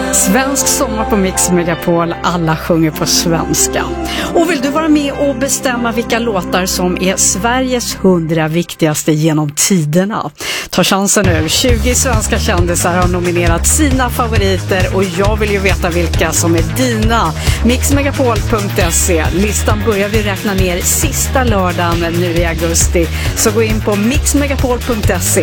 Svensk sommar på Mix Megapol, alla sjunger på svenska. Och vill du vara med och bestämma vilka låtar som är Sveriges 100 viktigaste genom tiderna? Ta chansen nu, 20 svenska kändisar har nominerat sina favoriter och jag vill ju veta vilka som är dina. Mixmegapol.se, listan börjar vi räkna ner sista lördagen nu i augusti, så gå in på mixmegapol.se.